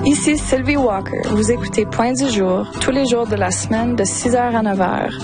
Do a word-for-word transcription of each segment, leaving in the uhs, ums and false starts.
Ici Sylvie Walker. Vous écoutez Point du jour, tous les jours de la semaine de six heures à neuf heures.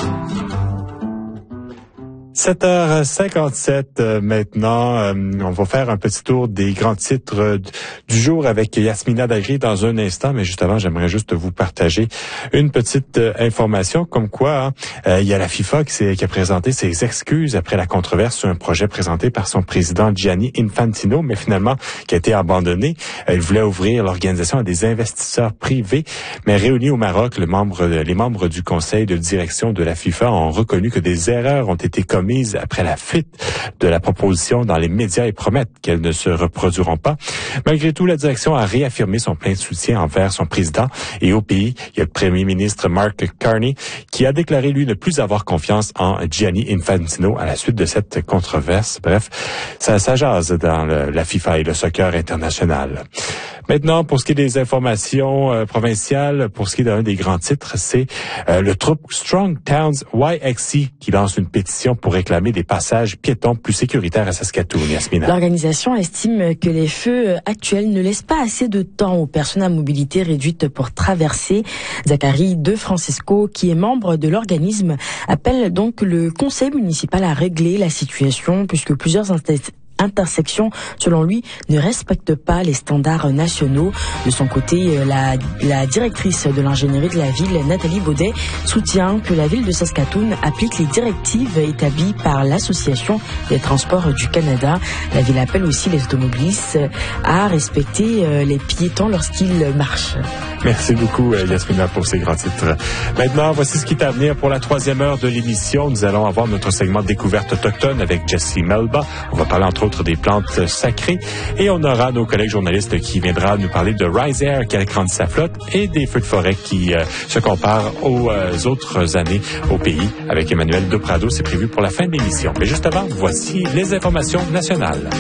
sept heures cinquante-sept euh, maintenant. Euh, on va faire un petit tour des grands titres euh, du jour avec Yasmina Dagri dans un instant, mais juste avant, j'aimerais juste vous partager une petite euh, information comme quoi hein, euh, il y a la FIFA qui, s'est, qui a présenté ses excuses après la controverse sur un projet présenté par son président Gianni Infantino, mais finalement qui a été abandonné. Euh, il voulait ouvrir l'organisation à des investisseurs privés, mais réunis au Maroc, le membre, les membres du conseil de direction de la FIFA ont reconnu que des erreurs ont été commises après la fuite de la proposition dans les médias et promettent qu'elles ne se reproduiront pas. Malgré tout, la direction a réaffirmé son plein soutien envers son président et au pays. Il y a le premier ministre Mark Carney qui a déclaré, lui, ne plus avoir confiance en Gianni Infantino à la suite de cette controverse. Bref, ça, ça jase dans le, la FIFA et le soccer international. Maintenant, pour ce qui est des informations euh, provinciales, pour ce qui est d'un des grands titres, c'est euh, le troupe Strong Towns Y X C qui lance une pétition pour réclamer des passages piétons plus sécuritaires à Saskatoon. Yasmina. L'organisation estime que les feux actuels ne laissent pas assez de temps aux personnes à mobilité réduite pour traverser. Zachary De Francisco, qui est membre de l'organisme, appelle donc le conseil municipal à régler la situation puisque plusieurs instances intersection, selon lui, ne respecte pas les standards nationaux. De son côté, la, la directrice de l'ingénierie de la ville, Nathalie Baudet, soutient que la ville de Saskatoon applique les directives établies par l'Association des transports du Canada. La ville appelle aussi les automobilistes à respecter les piétons lorsqu'ils marchent. Merci beaucoup, Yasmina, pour ces grands titres. Maintenant, voici ce qui est à venir pour la troisième heure de l'émission. Nous allons avoir notre segment découverte autochtone avec Jessie Melba. On va parler entre autres des plantes sacrées et on aura nos collègues journalistes qui viendra nous parler de Rise Air qui agrandit sa flotte et des feux de forêt qui euh, se comparent aux euh, autres années au pays avec Emmanuel Doprado. C'est prévu pour la fin de l'émission. Mais juste avant, voici les informations nationales.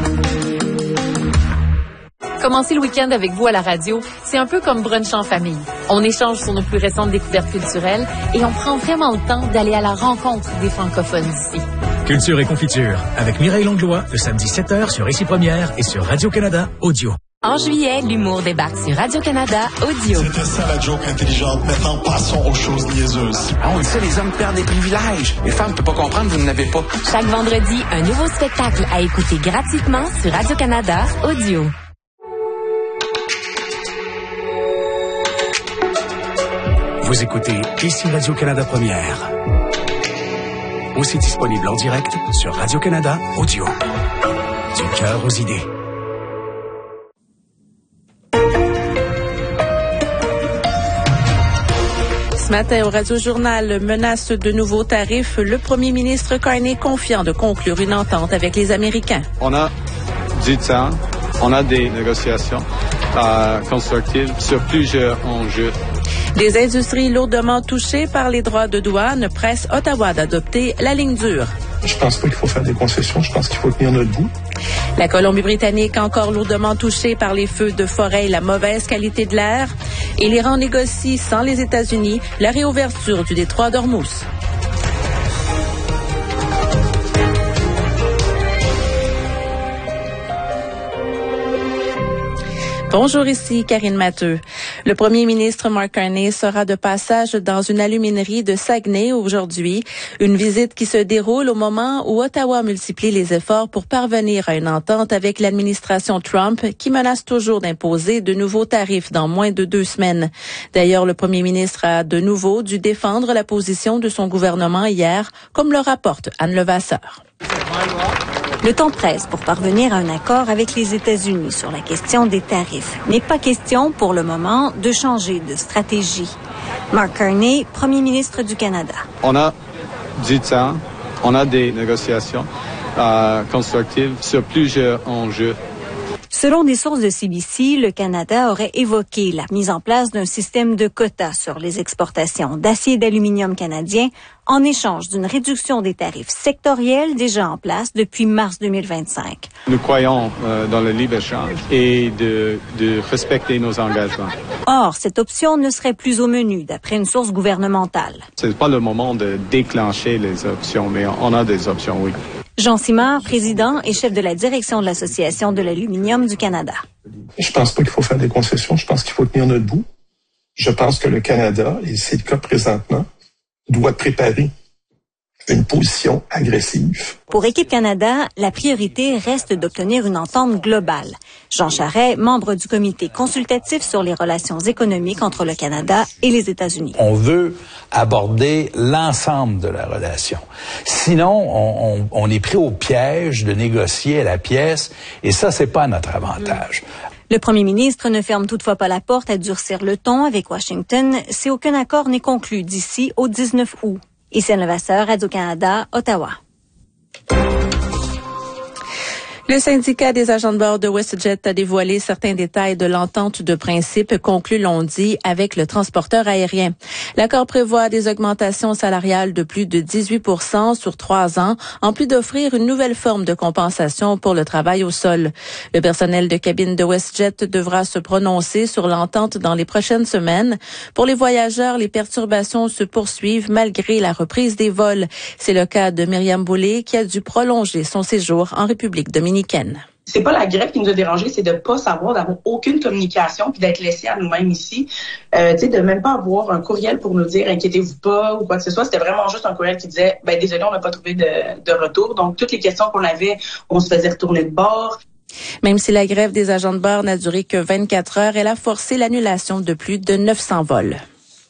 Commencer le week-end avec vous à la radio, c'est un peu comme brunch en famille. On échange sur nos plus récentes découvertes culturelles et on prend vraiment le temps d'aller à la rencontre des francophones d'ici. Culture et confiture avec Mireille Langlois, le samedi sept heures sur Ici Première et sur Radio-Canada Audio. En juillet, l'humour débarque sur Radio-Canada Audio. C'était ça la joke intelligente. Maintenant, passons aux choses niaiseuses. Ah, on le sait, les hommes perdent des privilèges. Les femmes ne peuvent pas comprendre, vous n'avez pas. Chaque vendredi, un nouveau spectacle à écouter gratuitement sur Radio-Canada Audio. Vous écoutez Ici Radio-Canada Première. Aussi disponible en direct sur Radio-Canada Audio. Du cœur aux idées. Ce matin au Radio-Journal, menace de nouveaux tarifs. Le premier ministre Carney confiant de conclure une entente avec les Américains. On a du temps, on a des négociations euh, constructives sur plusieurs enjeux. Des industries lourdement touchées par les droits de douane pressent Ottawa d'adopter la ligne dure. Je pense pas qu'il faut faire des concessions. Je pense qu'il faut tenir notre bout. La Colombie-Britannique encore lourdement touchée par les feux de forêt et la mauvaise qualité de l'air. Et l'Iran négocie sans les États-Unis la réouverture du détroit d'Ormuz. Bonjour, ici Karine Matteux. Le premier ministre Mark Carney sera de passage dans une aluminerie de Saguenay aujourd'hui. Une visite qui se déroule au moment où Ottawa multiplie les efforts pour parvenir à une entente avec l'administration Trump qui menace toujours d'imposer de nouveaux tarifs dans moins de deux semaines. D'ailleurs, le premier ministre a de nouveau dû défendre la position de son gouvernement hier, comme le rapporte Anne Levasseur. Le temps presse pour parvenir à un accord avec les États-Unis sur la question des tarifs. N'est pas question, pour le moment, de changer de stratégie. Mark Carney, premier ministre du Canada. On a du temps, on a des négociations euh, constructives sur plusieurs enjeux. Selon des sources de C B C, le Canada aurait évoqué la mise en place d'un système de quotas sur les exportations d'acier et d'aluminium canadiens en échange d'une réduction des tarifs sectoriels déjà en place depuis mars deux mille vingt-cinq. Nous croyons euh, dans le libre-échange et de, de respecter nos engagements. Or, cette option ne serait plus au menu, d'après une source gouvernementale. C'est pas le moment de déclencher les options, mais on a des options, oui. Jean Simard, président et chef de la direction de l'Association de l'aluminium du Canada. Je pense pas qu'il faut faire des concessions. Je pense qu'il faut tenir notre bout. Je pense que le Canada, et c'est le cas présentement, doit préparer une position agressive. Pour Équipe Canada, la priorité reste d'obtenir une entente globale. Jean Charest, membre du comité consultatif sur les relations économiques entre le Canada et les États-Unis. On veut aborder l'ensemble de la relation. Sinon, on, on, on est pris au piège de négocier à la pièce, et ça, c'est pas notre avantage. Le premier ministre ne ferme toutefois pas la porte à durcir le ton avec Washington si aucun accord n'est conclu d'ici au dix-neuf août. Étienne Levasseur, Radio-Canada, Ottawa. Le syndicat des agents de bord de WestJet a dévoilé certains détails de l'entente de principe conclue lundi avec le transporteur aérien. L'accord prévoit des augmentations salariales de plus de dix-huit pour cent sur trois ans, en plus d'offrir une nouvelle forme de compensation pour le travail au sol. Le personnel de cabine de WestJet devra se prononcer sur l'entente dans les prochaines semaines. Pour les voyageurs, les perturbations se poursuivent malgré la reprise des vols. C'est le cas de Myriam Boulay qui a dû prolonger son séjour en République dominicaine. C'est pas la grève qui nous a dérangés, c'est de pas savoir, d'avoir aucune communication, puis d'être laissé à nous-mêmes ici. Euh, tu sais, de même pas avoir un courriel pour nous dire inquiétez-vous pas ou quoi que ce soit. C'était vraiment juste un courriel qui disait ben désolé, on n'a pas trouvé de, de retour. Donc toutes les questions qu'on avait, on se faisait retourner de bord. Même si la grève des agents de bord n'a duré que vingt-quatre heures, elle a forcé l'annulation de plus de neuf cents vols.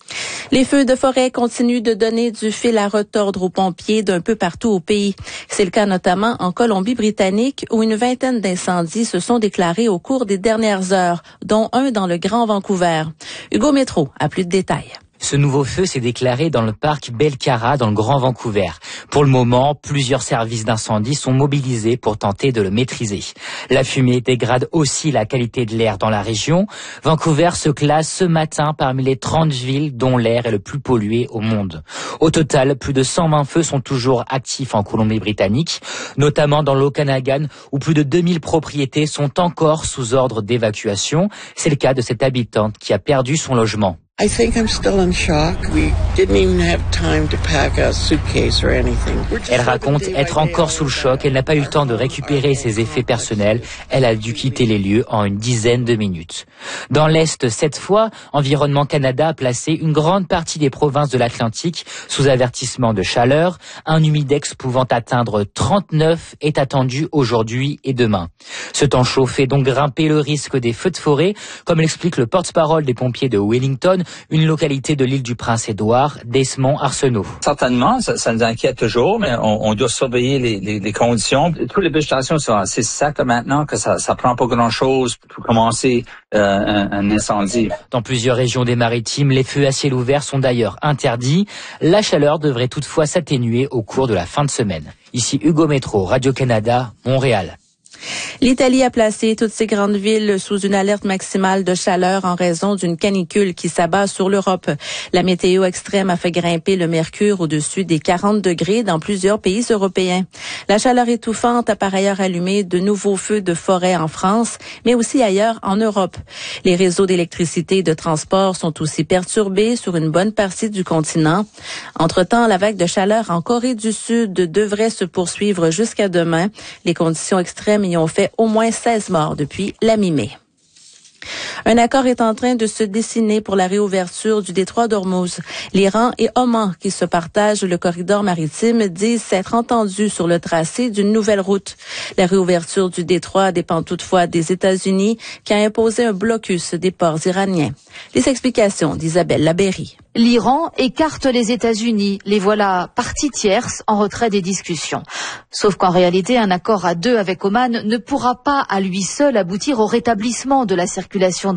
Les feux de forêt continuent de donner du fil à retordre aux pompiers d'un peu partout au pays. C'est le cas notamment en Colombie-Britannique où une vingtaine d'incendies se sont déclarés au cours des dernières heures, dont un dans le Grand Vancouver. Hugo Métro a plus de détails. Ce nouveau feu s'est déclaré dans le parc Belcara dans le Grand Vancouver. Pour le moment, plusieurs services d'incendie sont mobilisés pour tenter de le maîtriser. La fumée dégrade aussi la qualité de l'air dans la région. Vancouver se classe ce matin parmi les trente villes dont l'air est le plus pollué au monde. Au total, plus de cent vingt feux sont toujours actifs en Colombie-Britannique, notamment dans l'Okanagan où plus de deux mille propriétés sont encore sous ordre d'évacuation. C'est le cas de cette habitante qui a perdu son logement. I think I'm still in shock. We didn't even have time to pack a suitcase or anything. Elle raconte être encore sous le choc. Elle n'a pas eu le temps de récupérer ses effets personnels. Elle a dû quitter les lieux en une dizaine de minutes. Dans l'Est, cette fois, Environnement Canada a placé une grande partie des provinces de l'Atlantique sous avertissement de chaleur. Un humidex pouvant atteindre trente-neuf est attendu aujourd'hui et demain. Ce temps chaud fait donc grimper le risque des feux de forêt, comme l'explique le porte-parole des pompiers de Wellington, une localité de l'île du Prince-Édouard, Desmond-Arsenault. Certainement, ça, ça nous inquiète toujours, mais on, on doit surveiller les, les, les conditions. Toutes les végétations sont assez secs maintenant que ça, ça prend pas grand-chose pour commencer euh, un, un incendie. Dans plusieurs régions des Maritimes, les feux à ciel ouvert sont d'ailleurs interdits. La chaleur devrait toutefois s'atténuer au cours de la fin de semaine. Ici Hugo Métro, Radio-Canada, Montréal. L'Italie a placé toutes ces grandes villes sous une alerte maximale de chaleur en raison d'une canicule qui s'abat sur l'Europe. La météo extrême a fait grimper le mercure au-dessus des quarante degrés dans plusieurs pays européens. La chaleur étouffante a par ailleurs allumé de nouveaux feux de forêt en France, mais aussi ailleurs en Europe. Les réseaux d'électricité et de transport sont aussi perturbés sur une bonne partie du continent. Entre-temps, la vague de chaleur en Corée du Sud devrait se poursuivre jusqu'à demain. Les conditions extrêmes y ont fait au moins seize morts depuis la mi-mai. Un accord est en train de se dessiner pour la réouverture du détroit d'Ormuz. L'Iran et Oman, qui se partagent le corridor maritime, disent s'être entendus sur le tracé d'une nouvelle route. La réouverture du détroit dépend toutefois des États-Unis, qui a imposé un blocus des ports iraniens. Les explications d'Isabelle Labéry. L'Iran écarte les États-Unis. Les voilà parties tierces en retrait des discussions. Sauf qu'en réalité, un accord à deux avec Oman ne pourra pas à lui seul aboutir au rétablissement de la circulation